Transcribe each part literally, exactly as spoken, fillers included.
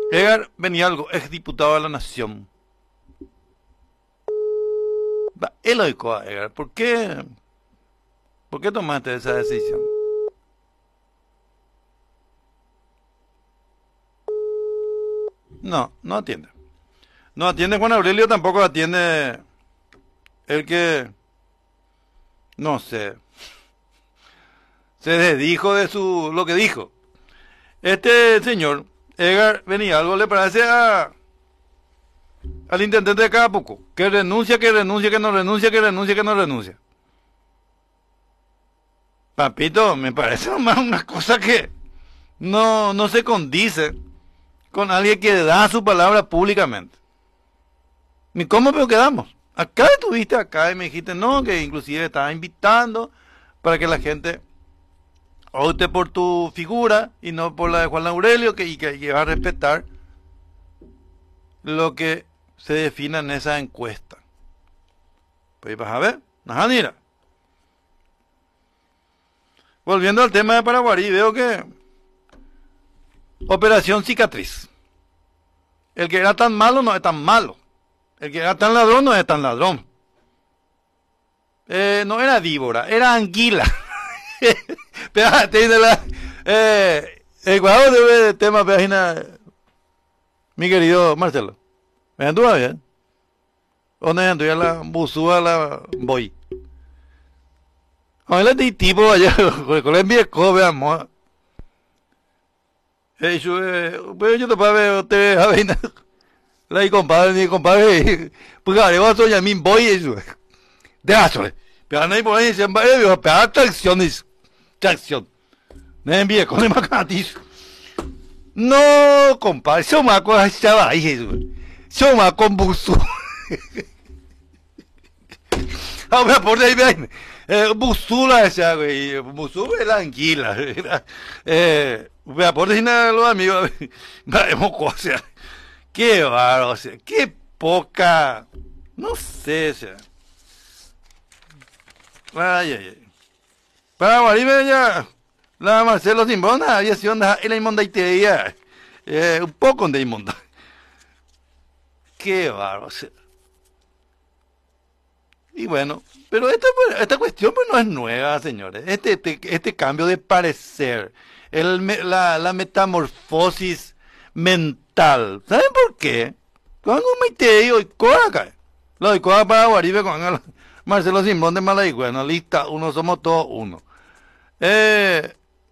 Edgar Benialgo, ex diputado de la Nación. Va, él oicó a Edgar. ¿Por qué? ¿Por qué tomaste esa decisión? No, no atiende. No atiende Juan Aurelio, tampoco atiende el que, no sé, se desdijo de su lo que dijo. Este señor, Edgar Benialgo, le parece a al intendente de Capuco, que renuncia, que renuncia, que no renuncia, que renuncia, que no renuncia. Papito, me parece más una cosa que no, no se condice con alguien que da su palabra públicamente. ¿Ni cómo pero quedamos? Acá estuviste acá y me dijiste no, que inclusive estaba invitando para que la gente opte por tu figura y no por la de Juan Aurelio, que, y que, que va a respetar lo que se defina en esa encuesta. Pues vas a ver, Najanira. Volviendo al tema de Paraguarí, veo que Operación Cicatriz. El que era tan malo no es tan malo. El que era tan ladrón no es tan ladrón. Eh, no era víbora, era anguila. Espérate, de la, eh, el cuadro de tema, página, mi querido Marcelo. ¿Me anduva bien? ¿Dónde anduva la busúa la voy? Hola de tipo allá, con el viejo, veamos. Eh, yo, eh, pero yo te puedo ver, te avena. La y compadre, ni compadre, pues ahora voy a mí voy eso. De azul. Pero no hay por ahí, se va a pegar tracciones. Tracción. No envíe con el macatis. No, compadre, yo me acuerdo de esa ahí, eso. Yo me acuerdo busu. Ahora por ahí ven. Eh, busula esa, güey. Busu es la anguila. Eh, vea, por ahí nada, los amigos. Vemos cosas. Qué bárbaro, o sea, qué poca. No sé, o sea. Ay, ay, ay. Para Guaribe ya. La Marcelo Simbona había sido onda. Y la inmonda y te veía. Eh, un poco de inmonda. Qué bárbaro, o sea. Y bueno, pero esta, esta cuestión pues no es nueva, señores. Este, este, este cambio de parecer, el, la, la metamorfosis mental. ¿Saben por qué? Cuando me te digo, ¿cómo cae? Lo de Coa para Guaribe con Marcelo Simón de Malaigüena, lista, uno somos todos uno. Eh,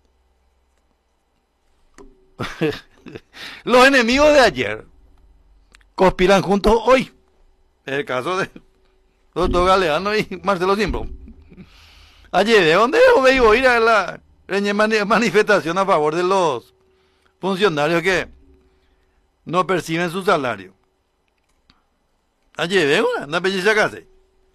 los enemigos de ayer conspiran juntos hoy. En el caso de doctor Galeano y Marcelo Simbrón. Ayer, ¿de dónde veo ir a la manifestación a favor de los funcionarios que no perciben su salario? Ayer, ¿veo una? Una belleza casi.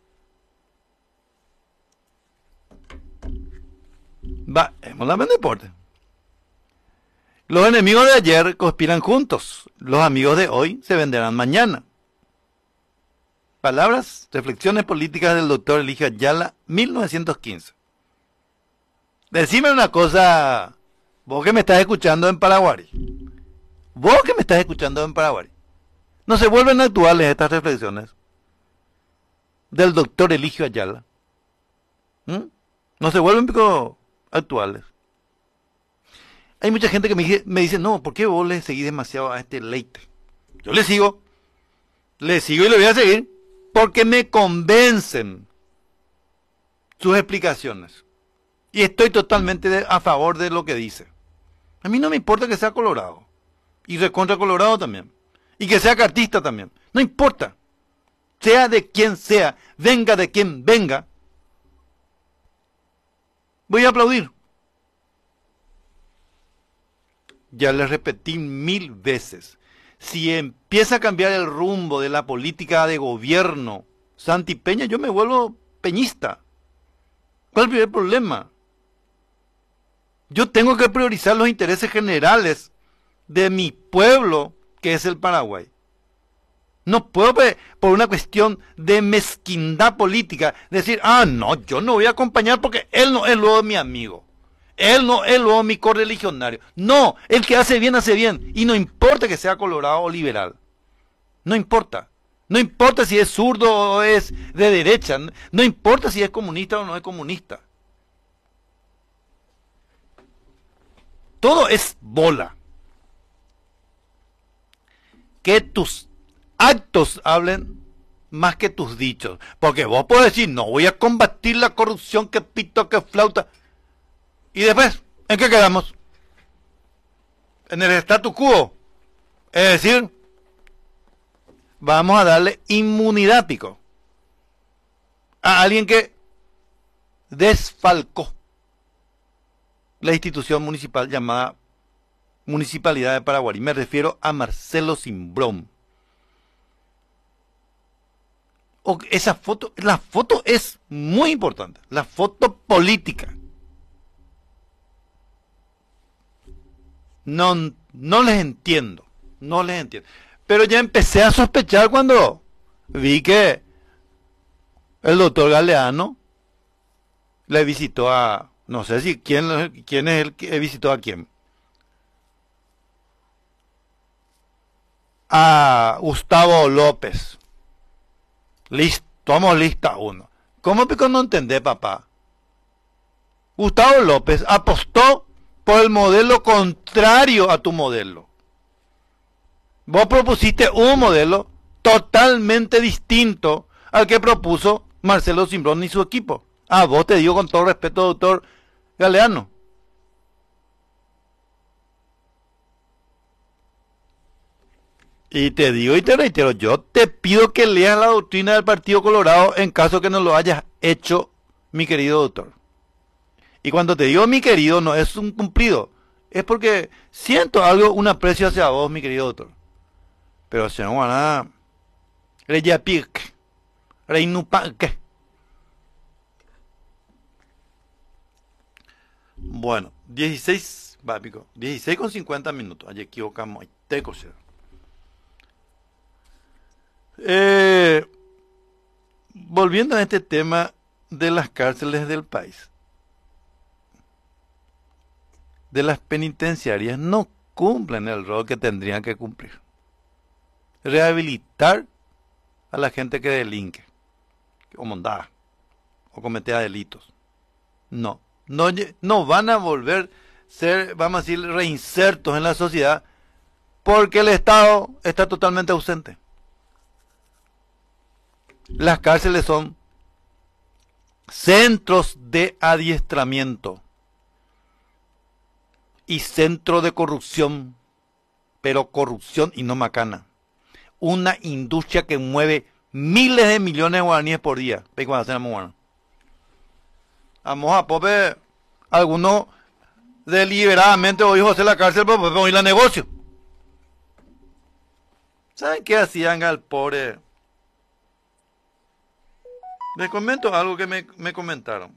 Va, hemos la deporte. Los enemigos de ayer conspiran juntos. Los amigos de hoy se venderán mañana. Palabras, reflexiones políticas del doctor Eligio Ayala, mil novecientos quince. Decime una cosa, vos que me estás escuchando en Paraguay. Vos que me estás escuchando en Paraguay. ¿No se vuelven actuales estas reflexiones del doctor Eligio Ayala? ¿Mm? ¿No se vuelven pico actuales? Hay mucha gente que me dice, me dice, no, ¿por qué vos le seguís demasiado a este leite? Yo le sigo, le sigo y le voy a seguir. Porque me convencen sus explicaciones. Y estoy totalmente de, a favor de lo que dice. A mí no me importa que sea colorado. Y recontra colorado también. Y que sea cartista también. No importa. Sea de quien sea. Venga de quien venga. Voy a aplaudir. Ya les repetí mil veces. Si empieza a cambiar el rumbo de la política de gobierno Santi Peña, yo me vuelvo peñista. ¿Cuál es el primer problema? Yo tengo que priorizar los intereses generales de mi pueblo, que es el Paraguay. No puedo, por una cuestión de mezquindad política, decir, ah, no, yo no voy a acompañar porque él no es luego mi amigo. Él no, él no es mi correligionario. No, el que hace bien, hace bien. Y no importa que sea colorado o liberal. No importa. No importa si es zurdo o es de derecha. No importa si es comunista o no es comunista. Todo es bola. Que tus actos hablen más que tus dichos. Porque vos podés decir, no voy a combatir la corrupción, que pito, que flauta. Y después, ¿en qué quedamos? En el statu quo. Es decir, vamos a darle inmunidad, pico, a alguien que desfalcó la institución municipal llamada Municipalidad de Paraguay. Me refiero a Marcelo Simbrón. O esa foto, la foto es muy importante, la foto política. No, no les entiendo, no les entiendo. Pero ya empecé a sospechar cuando vi que el doctor Galeano le visitó a, no sé si quién, quién es el que visitó a quién. A Gustavo López. Listo, tomamos lista uno. ¿Cómo pico no entendés, papá? Gustavo López apostó por el modelo contrario a tu modelo. Vos propusiste un modelo totalmente distinto al que propuso Marcelo Simbrón y su equipo. Ah, vos te digo con todo respeto, doctor Galeano. Y te digo y te reitero, yo te pido que leas la doctrina del Partido Colorado en caso que no lo hayas hecho, mi querido doctor. Y cuando te digo mi querido, no es un cumplido, es porque siento algo, un aprecio hacia vos, mi querido doctor. Pero si no, nada, Reyapik, Reinupaque. Bueno, dieciséis, va, pico, dieciséis con cincuenta minutos, allí equivocamos, te cosero. Eh, volviendo a este tema de las cárceles del país, de las penitenciarias, no cumplen el rol que tendrían que cumplir. Rehabilitar a la gente que delinque, o mondada, o cometía delitos. No, no, no van a volver a ser, vamos a decir, reinsertos en la sociedad, porque el Estado está totalmente ausente. Las cárceles son centros de adiestramiento y centro de corrupción, pero corrupción y no macana. Una industria que mueve miles de millones de guaraníes por día. Vamos a pope, algunos deliberadamente hoy José la cárcel para poder ir a negocio. ¿Saben qué hacían al pobre? Les comento algo que me, me comentaron.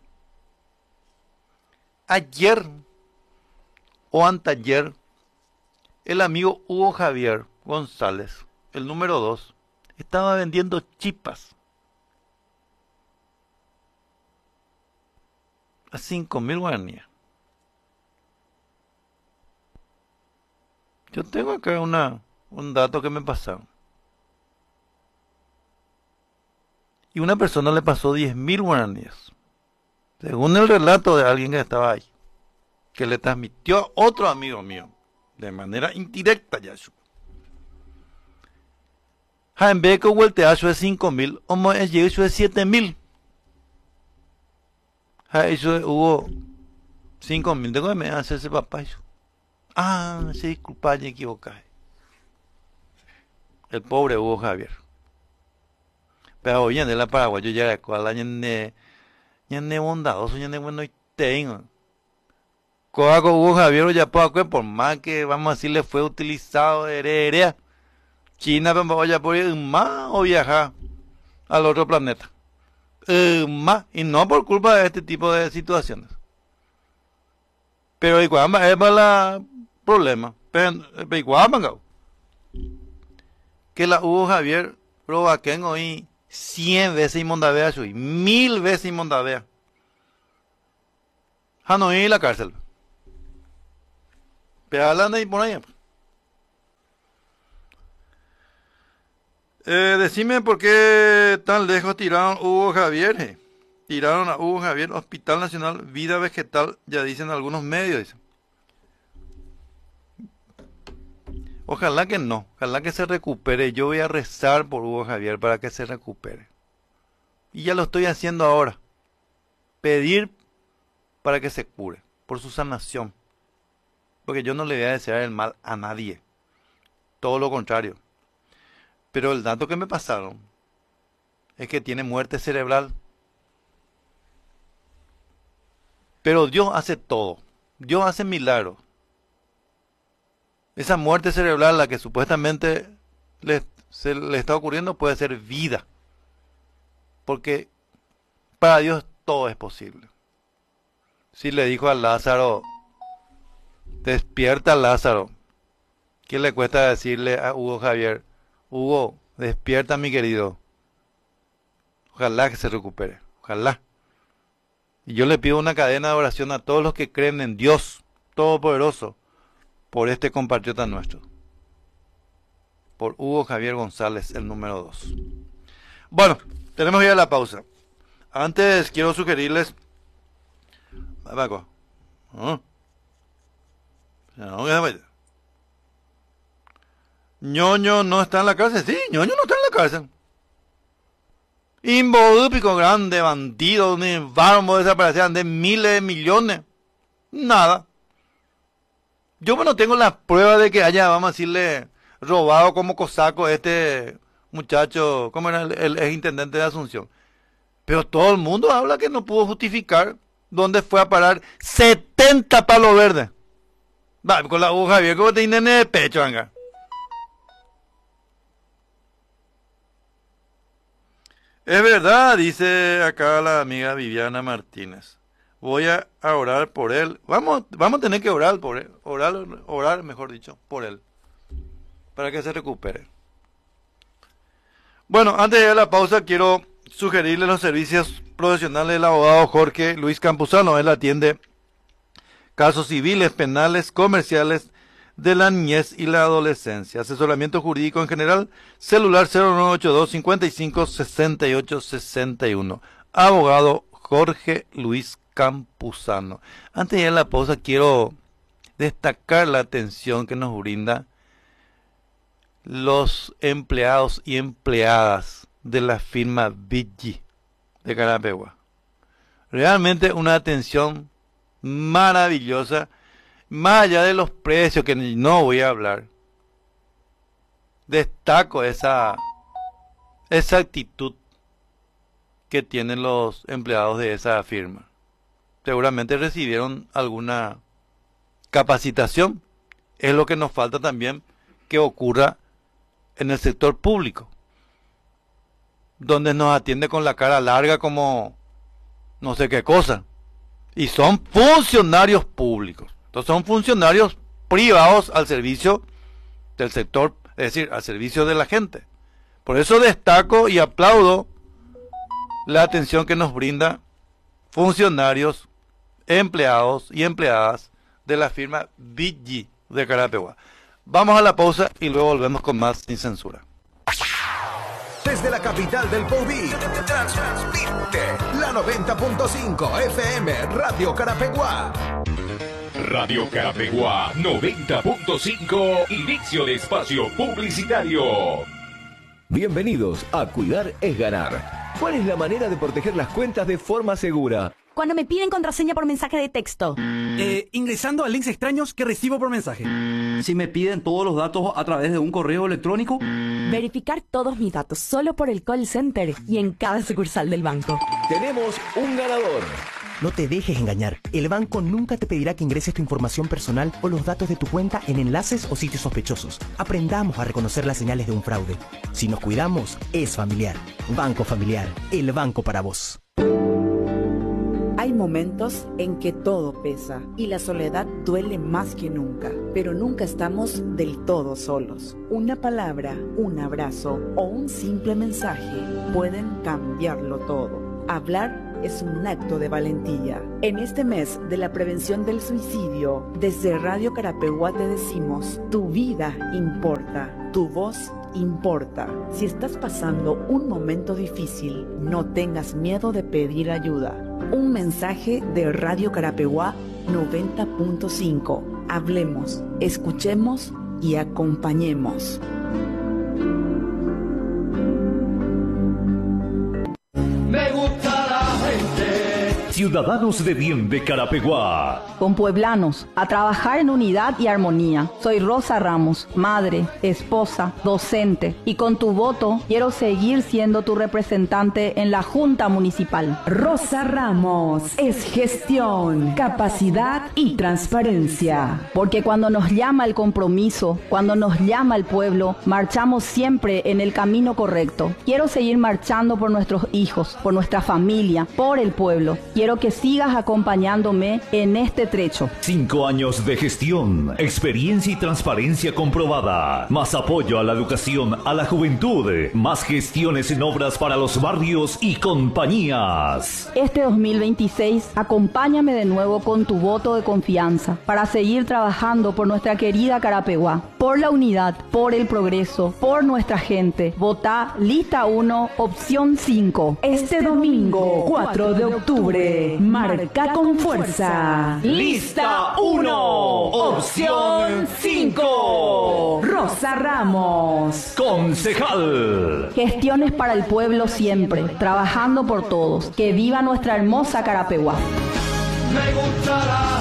Ayer o anteayer, el amigo Hugo Javier González, el número dos, estaba vendiendo chipas a cinco mil guaraníes. Yo tengo acá una, un dato que me pasaron. Y una persona le pasó diez mil guaraníes, según el relato de alguien que estaba ahí, que le transmitió a otro amigo mío, de manera indirecta, ya. Jaime que vuelteazo es cinco mil, o mo es es siete mil. Eso hubo cinco mil, tengo que me hace ese papá. Eso. Ah, se disculpa, me equivocé. El pobre Hugo Javier. Pero oye, de la Paraguay, yo ya recuerdo, ya ne, ya ne bondadoso, ya ne bueno y tengo. Coa con Hugo Javier, ya puedo, por más que vamos a decirle fue utilizado de heredia. China, pero ya por ir más o viajar al otro planeta. Uh, más, y no por culpa de este tipo de situaciones. Pero igual es para el problema. Pero igual, que la Hugo Javier proba que hoy cien veces inmondavea, mil veces inmondavea. Hanoi y la cárcel. Pegalanda y por ahí. Eh, decime por qué tan lejos tiraron Hugo Javier. eh. Tiraron a Hugo Javier, Hospital Nacional Vida Vegetal, ya dicen algunos medios. Dicen. Ojalá que no, ojalá que se recupere. Yo voy a rezar por Hugo Javier para que se recupere. Y ya lo estoy haciendo ahora. Pedir para que se cure, por su sanación. Porque yo no le voy a desear el mal a nadie. Todo lo contrario. Pero el dato que me pasaron es que tiene muerte cerebral. Pero Dios hace todo. Dios hace milagros. Esa muerte cerebral, la que supuestamente le, se le está ocurriendo, puede ser vida. Porque para Dios todo es posible. Si le dijo a Lázaro, despierta Lázaro, ¿qué le cuesta decirle a Hugo Javier? Hugo, despierta mi querido. Ojalá que se recupere. Ojalá. Y yo le pido una cadena de oración a todos los que creen en Dios Todopoderoso por este compatriota nuestro. Por Hugo Javier González, el número dos. Bueno, tenemos ya la pausa. Antes quiero sugerirles... ¿Oh? Ñoño no está en la cárcel. Sí, Ñoño no está en la cárcel. Imboúpico, grande, bandido, ni vamos desaparecer de miles de millones. Nada. Yo no tengo la prueba de que haya, vamos a decirle, robado como cosaco este muchacho, como era el, el ex intendente de Asunción. Pero todo el mundo habla que no pudo justificar dónde fue a parar setenta palos verdes. Va, con la Hugo Javier, ¿cómo te tienen de pecho, venga? Es verdad, dice acá la amiga Viviana Martínez. Voy a, a orar por él. Vamos, vamos a tener que orar por él. Orar, orar, mejor dicho, por él. Para que se recupere. Bueno, antes de ir a la pausa, quiero sugerirle los servicios profesionales del abogado Jorge Luis Campuzano. Él atiende casos civiles, penales, comerciales, de la niñez y la adolescencia. Asesoramiento jurídico en general. Celular cero nueve ocho dos, cinco cinco, seis ocho seis uno. Abogado Jorge Luis Campuzano. Antes de ir a la pausa, quiero destacar la atención que nos brinda los empleados y empleadas de la firma Vigi de Carapegua. Realmente una atención maravillosa. Más allá de los precios, que no voy a hablar, destaco esa, esa actitud que tienen los empleados de esa firma. Seguramente recibieron alguna capacitación. Es lo que nos falta también que ocurra en el sector público, donde nos atiende con la cara larga como no sé qué cosa. Y son funcionarios públicos. Entonces son funcionarios privados al servicio del sector, es decir, al servicio de la gente. Por eso destaco y aplaudo la atención que nos brinda funcionarios, empleados y empleadas de la firma Vigi de Carapegua. Vamos a la pausa y luego volvemos con más Sin Censura. Desde la capital del Poví, transmite la noventa punto cinco F M Radio Carapegua. Radio Carapegua noventa punto cinco, inicio de espacio publicitario. Bienvenidos a Cuidar es Ganar. ¿Cuál es la manera de proteger las cuentas de forma segura? Cuando me piden contraseña por mensaje de texto. Eh, ingresando a links extraños que recibo por mensaje. Si me piden todos los datos a través de un correo electrónico. Verificar todos mis datos solo por el call center y en cada sucursal del banco. Tenemos un ganador. No te dejes engañar. El banco nunca te pedirá que ingreses tu información personal o los datos de tu cuenta en enlaces o sitios sospechosos. Aprendamos a reconocer las señales de un fraude. Si nos cuidamos, es familiar. Banco Familiar, el banco para vos. Hay momentos en que todo pesa y la soledad duele más que nunca, pero nunca estamos del todo solos. Una palabra, un abrazo o un simple mensaje pueden cambiarlo todo. Hablar es un acto de valentía. En este mes de la prevención del suicidio, desde Radio Carapeguá te decimos, tu vida importa, tu voz importa. Si estás pasando un momento difícil, no tengas miedo de pedir ayuda. Un mensaje de Radio Carapeguá noventa punto cinco. Hablemos, escuchemos y acompañemos. Me gusta la gente. Ciudadanos de Bien de Carapeguá. Con pueblanos, a trabajar en unidad y armonía. Soy Rosa Ramos, madre, esposa, docente, y con tu voto quiero seguir siendo tu representante en la Junta Municipal. Rosa Ramos es gestión, capacidad y transparencia. Porque cuando nos llama el compromiso, cuando nos llama el pueblo, marchamos siempre en el camino correcto. Quiero seguir marchando por nuestros hijos, por nuestra familia, por el pueblo. Quiero que sigas acompañándome en este trecho. Cinco años de gestión, experiencia y transparencia comprobada. Más apoyo a la educación, a la juventud. Más gestiones en obras para los barrios y compañías. Este dos mil veintiséis, acompáñame de nuevo con tu voto de confianza para seguir trabajando por nuestra querida Carapeguá, por la unidad, por el progreso, por nuestra gente. Votá lista uno, opción cinco. Este domingo, cuatro de octubre, marca con fuerza. Lista uno, opción cinco. Rosa Ramos, concejal. Gestiones para el pueblo siempre, trabajando por todos. Que viva nuestra hermosa Carapeguá. Me gusta la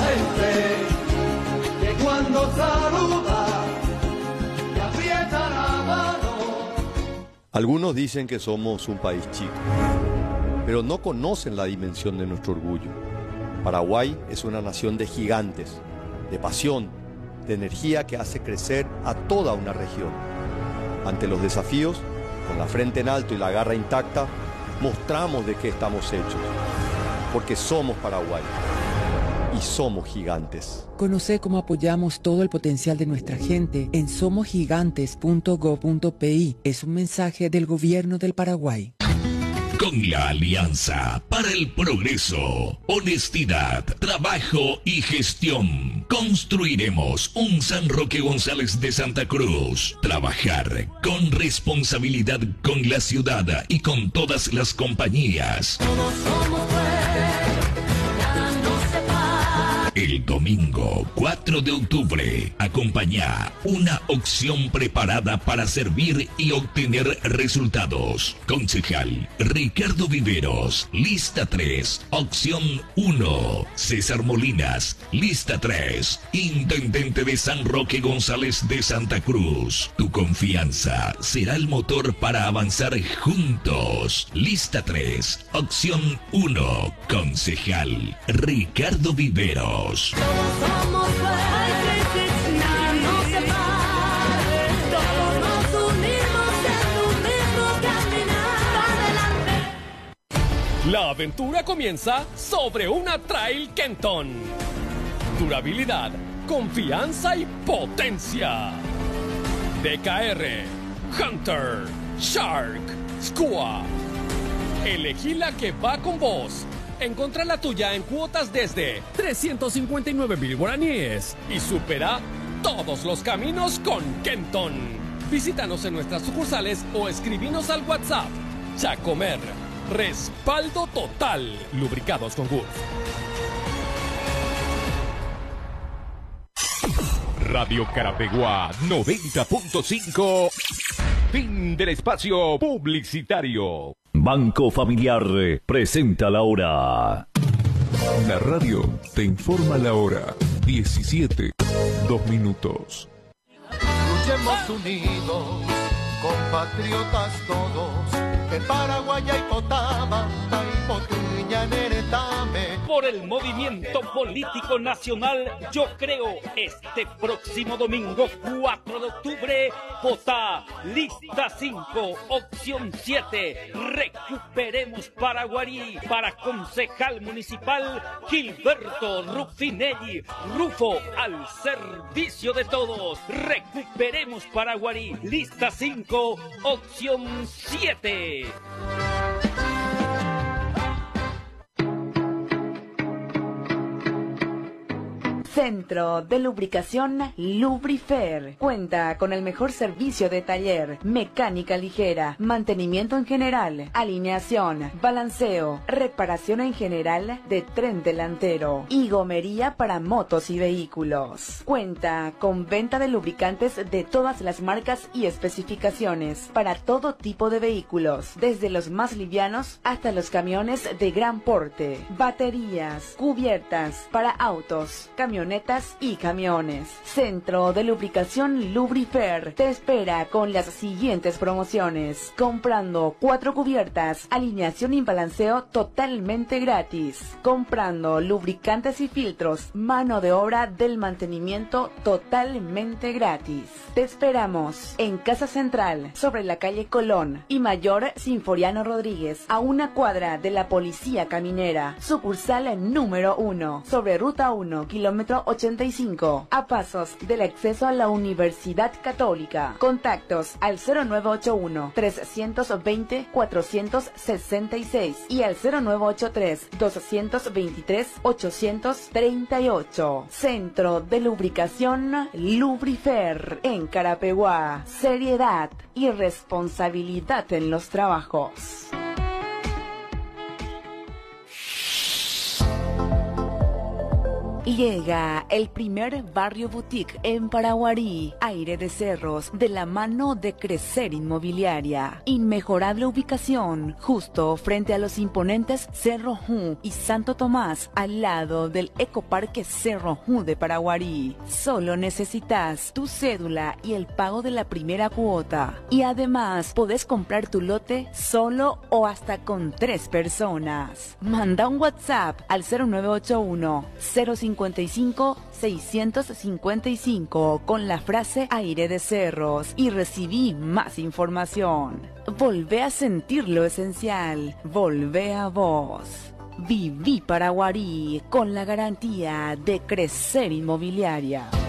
gente que cuando saluda te aprieta la mano. Algunos dicen que somos un país chico, pero no conocen la dimensión de nuestro orgullo. Paraguay es una nación de gigantes, de pasión, de energía que hace crecer a toda una región. Ante los desafíos, con la frente en alto y la garra intacta, mostramos de qué estamos hechos, porque somos Paraguay y somos gigantes. Conoce cómo apoyamos todo el potencial de nuestra gente en somos gigantes punto gob punto pi. Es un mensaje del Gobierno del Paraguay. Con la Alianza para el Progreso, Honestidad, Trabajo y Gestión, construiremos un San Roque González de Santa Cruz. Trabajar con responsabilidad con la ciudad y con todas las compañías. Todos somos El domingo cuatro de octubre, acompaña una opción preparada para servir y obtener resultados. Concejal Ricardo Viveros, lista tres, opción uno. César Molinas, lista tres. Intendente de San Roque González de Santa Cruz. Tu confianza será el motor para avanzar juntos. Lista tres, opción uno. Concejal Ricardo Viveros. Todos somos fuertes, nada nos separa, todos nos unimos en un mismo caminar adelante. La aventura comienza sobre una Trail Kenton. Durabilidad, confianza y potencia. D K R, Hunter, Shark, Skua. Elegí la que va con vos. Encontrá la tuya en cuotas desde trescientos cincuenta y nueve mil guaraníes y supera todos los caminos con Kenton. Visítanos en nuestras sucursales o escribinos al WhatsApp. Chacomer, respaldo total. Lubricados con Gulf. Radio Carapeguá noventa punto cinco. Fin del espacio publicitario. Banco Familiar presenta la hora. La radio te informa la hora. diecisiete, dos minutos. Luchemos unidos, compatriotas todos, que Paraguay y Potama, Taipotuña, Neretame. Por el movimiento político nacional, yo creo, este próximo domingo cuatro de octubre, vota lista cinco, opción siete, recuperemos Paraguarí, para concejal municipal Gilberto Rufinelli, Rufo al servicio de todos, recuperemos Paraguarí, lista cinco, opción siete. Centro de Lubricación Lubrifer. Cuenta con el mejor servicio de taller, mecánica ligera, mantenimiento en general, alineación, balanceo, reparación en general de tren delantero y gomería para motos y vehículos. Cuenta con venta de lubricantes de todas las marcas y especificaciones para todo tipo de vehículos, desde los más livianos hasta los camiones de gran porte, baterías, cubiertas para autos, camionetas y camiones. Centro de Lubricación Lubrifer te espera con las siguientes promociones. Comprando cuatro cubiertas, alineación y balanceo totalmente gratis. Comprando lubricantes y filtros, mano de obra del mantenimiento totalmente gratis. Te esperamos en Casa Central, sobre la calle Colón y Mayor Sinforiano Rodríguez, a una cuadra de la Policía Caminera. Sucursal número uno, sobre Ruta uno, kilómetro ochenta y cinco, a pasos del acceso a la Universidad Católica. Contactos al cero nueve ocho uno, tres dos cero, cuatro seis seis y al cero nueve ocho tres, dos dos tres, ocho tres ocho. Centro de Lubricación Lubrifer en Carapeguá. Seriedad y responsabilidad en los trabajos. Llega el primer barrio boutique en Paraguarí, Aire de Cerros, de la mano de Crecer Inmobiliaria. Inmejorable ubicación, justo frente a los imponentes Cerro Ju y Santo Tomás, al lado del Ecoparque Cerro Ju de Paraguarí. Solo necesitas tu cédula y el pago de la primera cuota. Y además, podés comprar tu lote solo o hasta con tres personas. Manda un WhatsApp al cero nueve ocho uno, cero cinco cinco, seis cinco cinco con la frase Aire de Cerros y recibí más información. Volvé a sentir lo esencial. Volvé a vos. Viví Paraguarí con la garantía de Crecer Inmobiliaria.